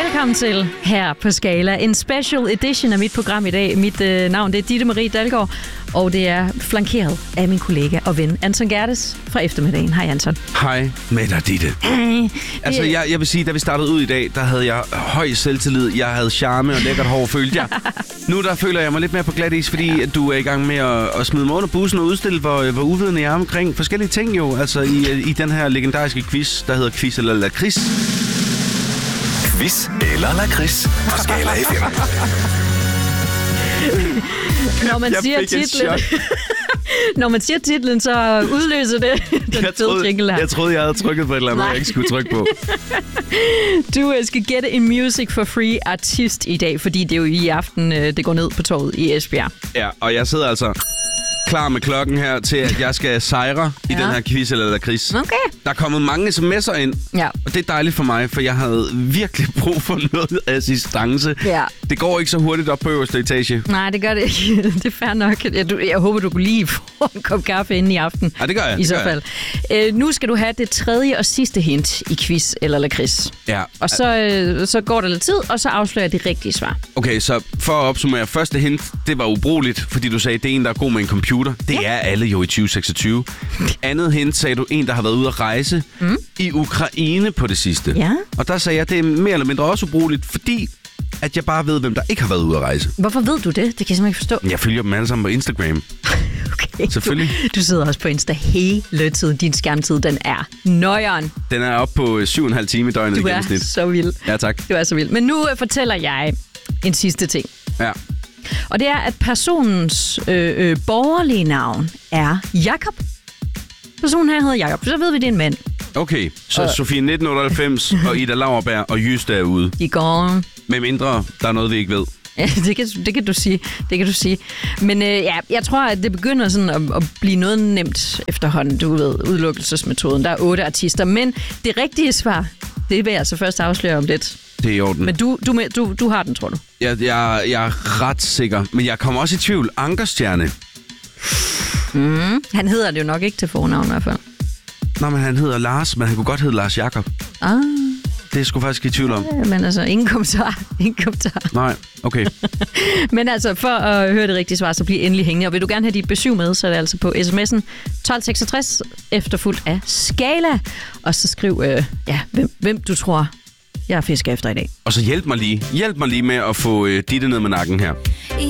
Velkommen til her på Skala. En special edition af mit program i dag. Mit navn det er Ditte Marie Dalgaard, og det er flankeret af min kollega og ven Anton Gerdes fra eftermiddagen. Hej Anton. Hej med dig, Ditte. Altså, jeg vil sige, da vi startede ud i dag, der havde jeg høj selvtillid. Jeg havde charme og lækkert hår, følte jeg. Nu der føler jeg mig lidt mere på glat is, fordi at du er i gang med at smide mig under bussen og udstille, hvor uvidende jeg er omkring forskellige ting jo. Altså i den her legendariske quiz, der hedder Quiz eller Lakrids. Quiz eller Lakrids på Skala FM. Når man siger titlen, så udløser det den fede jingle her. Jeg troede, jeg havde trykket på et eller andet, jeg ikke skulle trykke på. Du skal gætte en Music for Free artist i dag, fordi det er jo i aften, det går ned på torvet i Esbjerg. Ja, og jeg sidder altså klar med klokken her til, at jeg skal sejre i den her quiz eller lakrids. Okay. Der er kommet mange sms'er ind, og det er dejligt for mig, for jeg havde virkelig brug for noget assistance. Ja. Det går ikke så hurtigt op på øverste etage. Nej, det gør det ikke. Det er fair nok. Jeg håber, du kunne lige få en kop kaffe inden i aften. Ja, det gør jeg. I så fald. Nu skal du have det tredje og sidste hint i quiz eller lakrids. Ja. Og så går der lidt tid, og så afslører jeg det rigtige svar. Okay, så for at opsummere, første hint, det var ubrugeligt, fordi du sagde, det er en, der er god med en computer. Det er alle jo i 2026. Andet hint sagde du, en, der har været ude at rejse i Ukraine på det sidste. Ja. Og der sagde jeg, det er mere eller mindre også ubrugeligt, fordi at jeg bare ved, hvem der ikke har været ude at rejse. Hvorfor ved du det? Det kan jeg simpelthen ikke forstå. Jeg følger dem alle sammen på Instagram. Okay. Selvfølgelig. Du sidder også på Insta hele tiden. Din skærmtid, den er nøjeren. Den er oppe på 7,5 timer i døgnet i gennemsnit. Du er så vild. Ja, tak. Du er så vild. Men nu fortæller jeg en sidste ting. Ja. Og det er, at personens borgerlige navn er Jakob. Personen her hedder Jakob. Så ved vi, det er en mand. Okay, så Sofie 1998 og Ida Lauerberg og Jyste er ude. De går. Med mindre, der er noget, vi ikke ved. Ja, det kan du sige. Det kan du sige. Men jeg tror, at det begynder sådan at blive noget nemt efterhånden, du ved, udelukkelsesmetoden. Der er 8 artister, men det rigtige svar, det vil jeg så først afsløre om lidt. Det er i orden. Men du har den, tror du? Jeg er ret sikker, men jeg kommer også i tvivl. Ankerstjerne. Han hedder det jo nok ikke til fornavn i hvert fald. Nå, men han hedder Lars, men han kunne godt hedde Lars Jakob. Det er sgu faktisk i tvivl om. Men altså, ingen kommentar. Nej, okay. Men altså, for at høre det rigtige svar, så bliv endelig hængende. Og vil du gerne have dit besøg med, så er det altså på sms'en 1266, efterfulgt af Skala. Og så skriv, hvem du tror, jeg fisker efter i dag. Og så hjælp mig lige med at få Ditte ned med nakken her.